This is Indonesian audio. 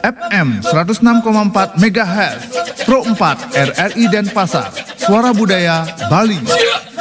FM 106,4 MHz, Pro 4 RRI Denpasar, Suara Budaya Bali.